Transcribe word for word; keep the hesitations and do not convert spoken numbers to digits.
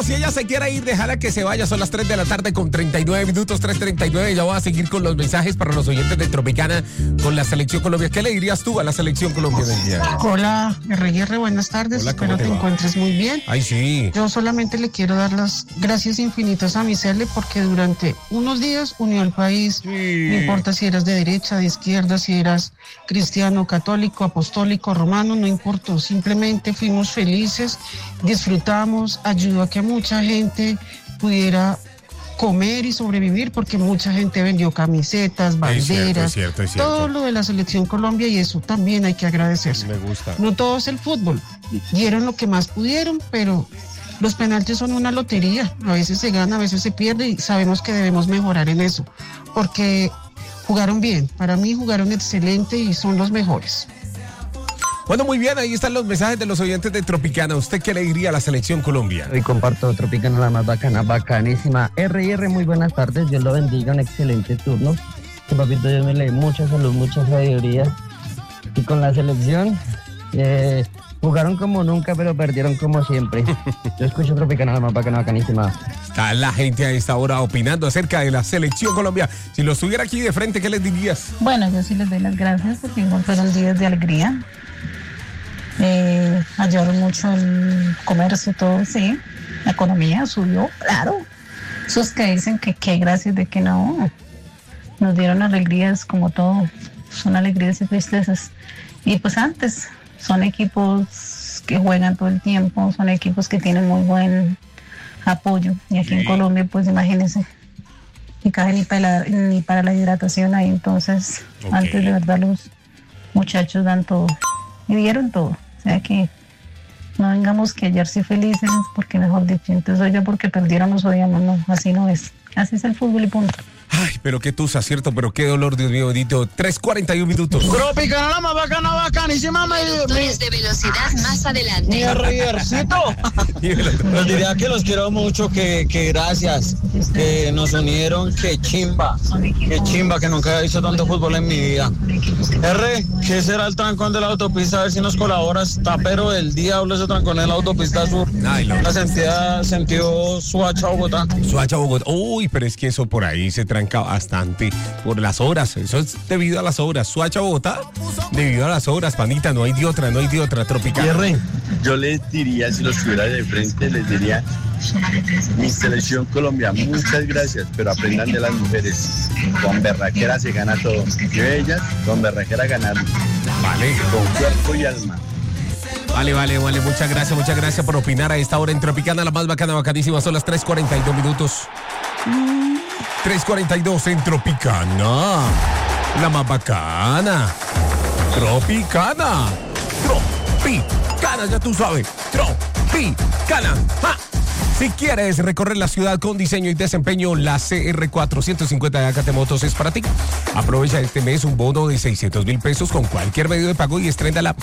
Bueno, si ella se quiere ir, déjala que se vaya. Son las tres de la tarde con treinta y nueve minutos, tres treinta y nueve. Ya voy a seguir con los mensajes para los oyentes de Tropicana con la Selección Colombia. ¿Qué le dirías tú a la Selección Colombia del día? Hola, R R, buenas tardes. Hola, ¿cómo Espero te te va? encuentres muy bien. Ay, sí. Yo solamente le quiero dar las gracias infinitas a mi Cele porque durante unos días unió al país. Sí. No importa si eras de derecha, de izquierda, si eras cristiano, católico, apostólico, romano, no importó. Simplemente fuimos felices, disfrutamos, ayudó a que mucha gente pudiera comer y sobrevivir porque mucha gente vendió camisetas, banderas, Es cierto, es cierto, es cierto. todo lo de la Selección Colombia y eso también hay que agradecerse. Me gusta. No todo es el fútbol, dieron lo que más pudieron, pero los penaltis son una lotería, a veces se gana, a veces se pierde y sabemos que debemos mejorar en eso, porque jugaron bien, para mí jugaron excelente y son los mejores. Bueno, muy bien, ahí están los mensajes de los oyentes de Tropicana. ¿Usted qué le diría a la Selección Colombia? Hoy comparto Tropicana, la más bacana, bacanísima. R y R, muy buenas tardes, Dios lo bendiga, un excelente turno. Que papito Dios me le dé mucha salud, mucha sabiduría. Y con la selección, eh, jugaron como nunca, pero perdieron como siempre. Yo escucho Tropicana, la más bacana, bacanísima. Está la gente a esta hora opinando acerca de la Selección Colombia. Si los tuviera aquí de frente, ¿qué les dirías? Bueno, yo sí les doy las gracias porque igual fueron días de alegría. Eh, ayudaron mucho el comercio, todo, sí. La economía subió, claro. Esos que dicen que qué gracias de que no. Nos dieron alegrías como todo. Son alegrías y tristezas. Y pues antes, son equipos que juegan todo el tiempo, son equipos que tienen muy buen apoyo. Y aquí en Colombia, pues imagínense, ni cae ni para la, ni para la hidratación ahí. Entonces, Ok. antes de verdad los muchachos dan todo. Y dieron todo. O sea que no vengamos que ayer sí felices, porque mejor dicho, entonces hoy ya porque perdieron nos odiamos. No, así no es. Así es el fútbol y punto. Ay, pero qué tusa, ¿cierto? Pero qué dolor, Dios mío bendito. tres cuarenta y un minutos. Tropicana, la más bacana, bacanísima, mi, Conductores de velocidad más mi adelante. R&Rcito. Les diría que los quiero mucho, que, que gracias, que nos unieron, que chimba, que chimba, que nunca he visto tanto fútbol en mi vida. R, ¿qué será el trancón de la autopista? A ver si nos colaboras. Tapero del diablo ese trancón en la autopista sur. Ay, no. La sentía, sentió Suacha, Bogotá. Suacha, Bogotá. Uy, pero es que eso por ahí se tranca bastante por las horas. Eso es debido a las horas. Suacha, Bogotá, debido a las horas, panita. No hay de otra, no hay de otra. Tropicana. R, yo les diría, si los tuviera de frente, les diría, mi Selección Colombia, muchas gracias, pero aprendan de las mujeres. Con berraquera se gana todo. Yo ellas, con berraquera ganar. Vale. Con cuerpo y alma. Vale, vale, vale. Muchas gracias, muchas gracias por opinar a esta hora en Tropicana, la más bacana, bacanísima. Son las tres cuarenta y dos minutos. tres cuarenta y dos en Tropicana, la más bacana. Tropicana. Tropicana, ya tú sabes. Tropicana. ¡Ja! Si quieres recorrer la ciudad con diseño y desempeño, la C R cuatrocientos cincuenta de Acate Motos es para ti. Aprovecha este mes un bono de seiscientos mil pesos con cualquier medio de pago y estrénala